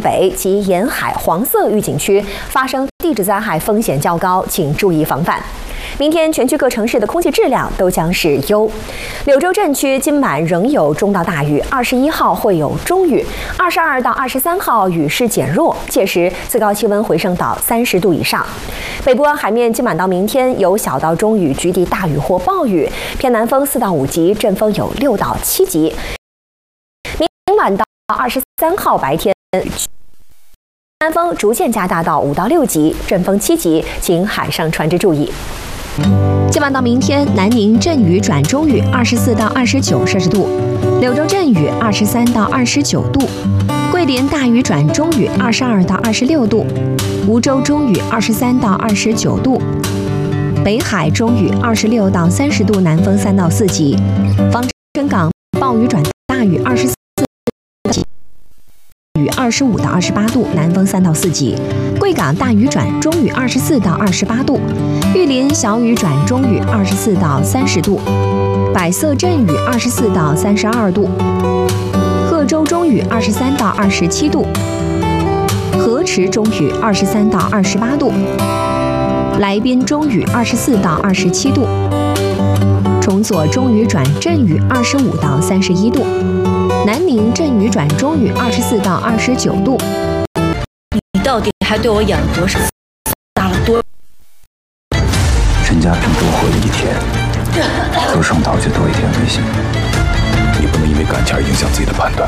北及沿海黄色预警区发生地质灾害风险较高，请注意防范。明天全区各城市的空气质量都将是优。柳州镇区今晚仍有中到大雨，21号会有中雨，22到23号雨势减弱，届时最高气温回升到30度以上。北部湾海面今晚到明天有小到中雨，局地大雨或暴雨，偏南风4到5级，阵风有6到7级。明晚到23号白天，南风逐渐加大到5到6级，阵风7级，请海上船只注意。今晚到明天，南宁阵雨转中雨，24到29摄氏度；柳州阵雨23到29度；桂林大雨转中雨22到26度；梧州中雨23到29度；北海中雨26到30度，南风3到4级；防城港暴雨转大雨24级。雨25到28度，南风3到4级；贵港大雨转中雨24到28度；玉林小雨转中雨24到30度；百色阵雨24到32度；贺州中雨23到27度；河池中雨23到28度；来宾中雨24到27度；崇左中雨转阵雨25到31度；南宁阵雨转中雨24到29度。 你到底还对我养了多少？打了多？ 陈家平多活了1天，何胜岛就多一天危险。你不能因为感情而影响自己的判断。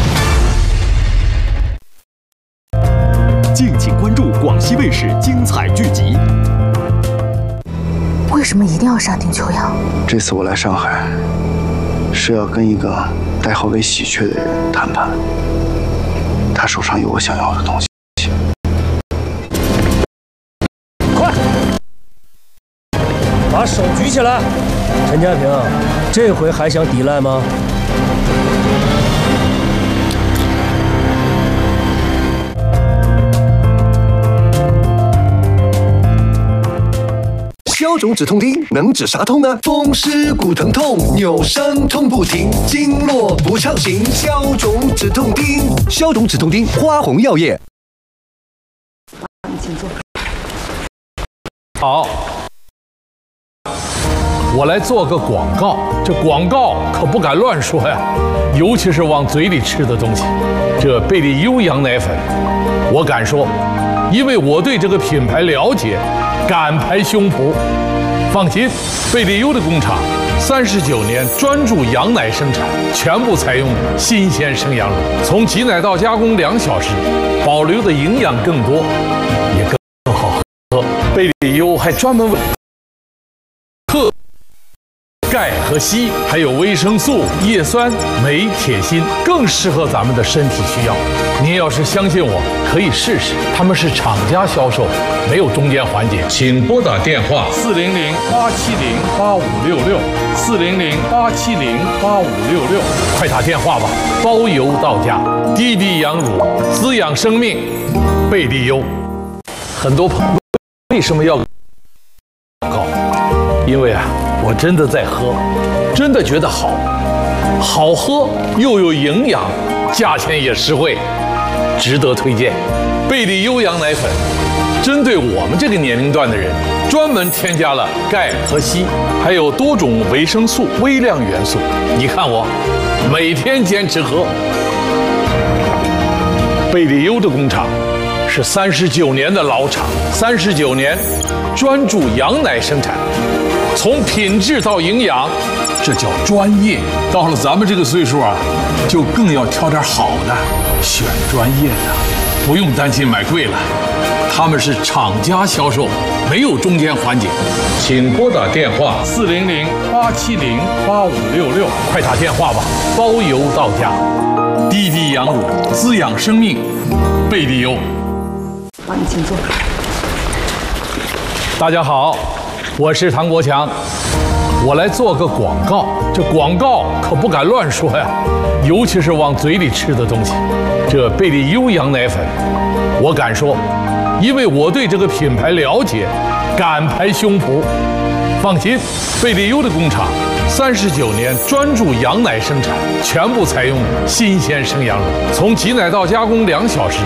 敬请关注广西卫视精彩剧集。 为什么一定要杀丁秋阳？ 这次我来上海，是要跟一个代号为喜鹊的人谈判。他手上有我想要的东西。 快，把手举起来！陈家平，这回还想抵赖吗？ 消肿止痛钉能止啥痛呢？风湿骨疼痛，扭伤痛不停，经络不畅行。消肿止痛钉，消肿止痛钉，花红药业。 请坐。 好，我来做个广告，这广告可不敢乱说呀，尤其是往嘴里吃的东西。这贝利优羊奶粉，我敢说，因为我对这个品牌了解，敢拍胸脯。放心，贝利优的工厂39年专注羊奶生产，全部采用新鲜生羊乳，从挤奶到加工2小时，保留的营养更多，也更好喝。贝利优还专门为特钙和硒，还有维生素、叶酸、镁、铁、锌，更适合咱们的身体需要。您要是相信我，可以试试。他们是厂家销售，没有中间环节。请拨打电话400-870-8566，400-870-8566，快打电话吧，包邮到家。滴滴羊乳，滋养生命，贝利优。很多朋友为什么要广告？因为啊，我真的在喝，真的觉得好喝又有营养，价钱也实惠，值得推荐。贝利优羊奶粉针对我们这个年龄段的人，专门添加了钙和硒，还有多种维生素、微量元素。你看我每天坚持喝。贝利优的工厂是39年的老厂，39年专注羊奶生产，从品质到营养，这叫专业。到了咱们这个岁数啊，就更要挑点好的，选专业的，不用担心买贵了。他们是厂家销售，没有中间环节。请拨打电话400-870-8566，快打电话吧，包邮到家。滴滴羊乳，滋养生命，贝利优。 请坐。 大家好，我是唐国强，我来做个广告，这广告可不敢乱说呀，尤其是往嘴里吃的东西。这贝利优羊奶粉，我敢说，因为我对这个品牌了解，敢拍胸脯。放心，贝利优的工厂39年专注羊奶生产，全部采用新鲜生羊乳，从挤奶到加工2小时，